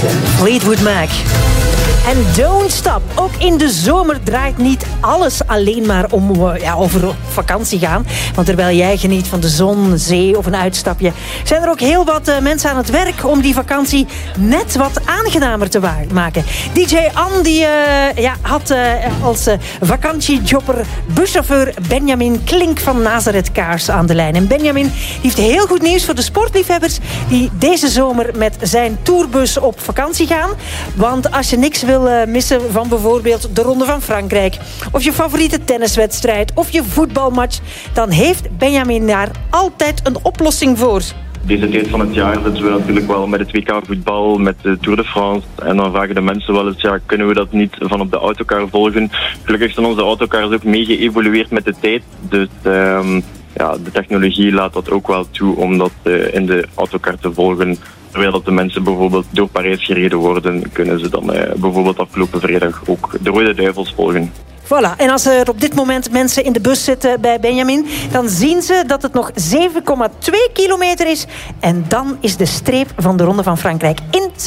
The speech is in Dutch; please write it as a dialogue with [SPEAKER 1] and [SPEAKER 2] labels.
[SPEAKER 1] Fleetwood Mac. En Don't Stop. Ook in de zomer draait niet alles alleen maar om over vakantie gaan. Want terwijl jij geniet van de zon, zee of een uitstapje, zijn er ook heel wat mensen aan het werk om die vakantie net wat aangenamer te maken. DJ Ann die had als vakantiejobber buschauffeur Benjamin Klink van Nazareth Kaars aan de lijn. En Benjamin heeft heel goed nieuws voor de sportliefhebbers die deze zomer met zijn tourbus op vakantie gaan. Want als je niks wil missen van bijvoorbeeld de Ronde van Frankrijk, of je favoriete tenniswedstrijd of je voetbalmatch, dan heeft Benjamin daar altijd een oplossing voor.
[SPEAKER 2] Deze tijd van het jaar zitten we natuurlijk wel met het WK voetbal, met de Tour de France. En dan vragen de mensen wel eens, kunnen we dat niet van op de autocar volgen? Gelukkig zijn onze autocars ook mee geëvolueerd met de tijd. Dus de technologie laat dat ook wel toe om dat in de autocar te volgen. Terwijl dat de mensen bijvoorbeeld door Parijs gereden worden, kunnen ze dan bijvoorbeeld afgelopen vrijdag ook de Rode Duivels volgen.
[SPEAKER 1] Voilà, en als er op dit moment mensen in de bus zitten bij Benjamin, dan zien ze dat het nog 7,2 kilometer is. En dan is de streep van de Ronde van Frankrijk in